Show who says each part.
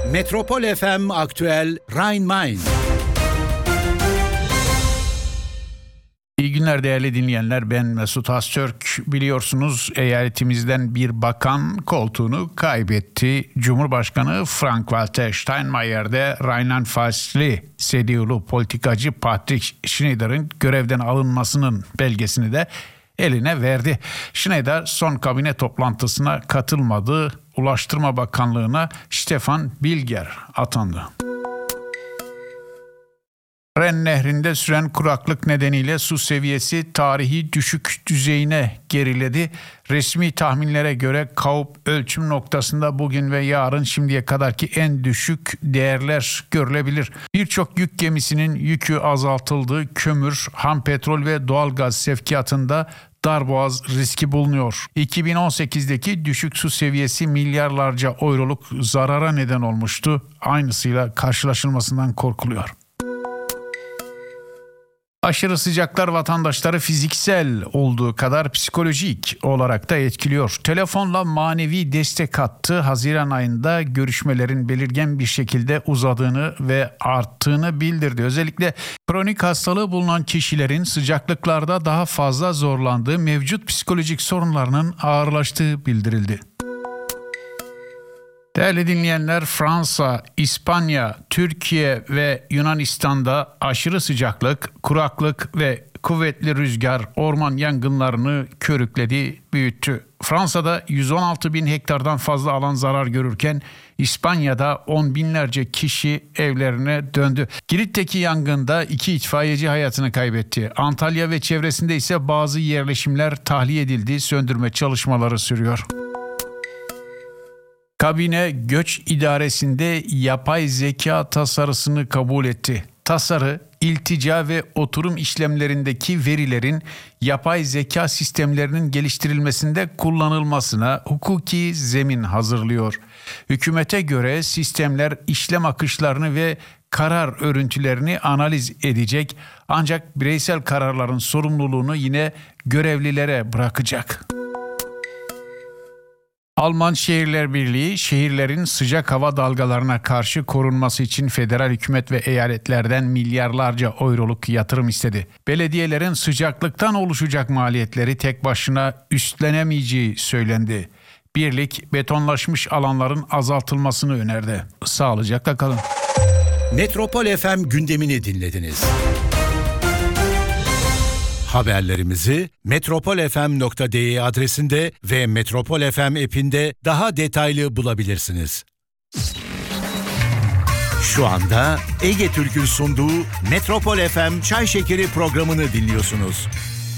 Speaker 1: Metropol FM Aktüel Rhein-Main.
Speaker 2: İyi günler değerli dinleyenler, ben Mesut Öztürk. Biliyorsunuz eyaletimizden bir bakan koltuğunu kaybetti. Cumhurbaşkanı Frank-Walter Steinmeier de Rheinland-Pfalz'li CDU'lu politikacı Patrick Schneider'in görevden alınmasının belgesini de eline verdi. Schneider son kabine toplantısına katılmadı. Ulaştırma Bakanlığı'na Stefan Bilger atandı. Ren Nehri'nde süren kuraklık nedeniyle su seviyesi tarihi düşük düzeyine geriledi. Resmi tahminlere göre Kaup ölçüm noktasında bugün ve yarın şimdiye kadarki en düşük değerler görülebilir. Birçok yük gemisinin yükü azaltıldığı kömür, ham petrol ve doğalgaz sevkiyatında darboğaz riski bulunuyor. 2018'deki düşük su seviyesi milyarlarca euroluk zarara neden olmuştu. Aynısıyla karşılaşılmasından korkuluyor. Aşırı sıcaklar vatandaşları fiziksel olduğu kadar psikolojik olarak da etkiliyor. Telefonla manevi destek hattı Haziran ayında görüşmelerin belirgin bir şekilde uzadığını ve arttığını bildirdi. Özellikle kronik hastalığı bulunan kişilerin sıcaklıklarda daha fazla zorlandığı, mevcut psikolojik sorunlarının ağırlaştığı bildirildi. Değerli dinleyenler, Fransa, İspanya, Türkiye ve Yunanistan'da aşırı sıcaklık, kuraklık ve kuvvetli rüzgar orman yangınlarını körükledi, büyüttü. Fransa'da 116 bin hektardan fazla alan zarar görürken İspanya'da 10 binlerce kişi evlerine döndü. Girit'teki yangında 2 itfaiyeci hayatını kaybetti. Antalya ve çevresinde ise bazı yerleşimler tahliye edildi, söndürme çalışmaları sürüyor. Kabine Göç İdaresi'nde yapay zeka tasarısını kabul etti. Tasarı, iltica ve oturum işlemlerindeki verilerin yapay zeka sistemlerinin geliştirilmesinde kullanılmasına hukuki zemin hazırlıyor. Hükümete göre sistemler işlem akışlarını ve karar örüntülerini analiz edecek, ancak bireysel kararların sorumluluğunu yine görevlilere bırakacak. Alman Şehirler Birliği, şehirlerin sıcak hava dalgalarına karşı korunması için federal hükümet ve eyaletlerden milyarlarca euroluk yatırım istedi. Belediyelerin sıcaklıktan oluşacak maliyetleri tek başına üstlenemeyeceği söylendi. Birlik, betonlaşmış alanların azaltılmasını önerdi. Sağlıcakla kalın.
Speaker 1: Metropol FM gündemini dinlediniz. Haberlerimizi metropolfm.de adresinde ve Metropol FM app'inde daha detaylı bulabilirsiniz. Şu anda Ege Türk'ün sunduğu Metropol FM Çay Şekeri programını dinliyorsunuz.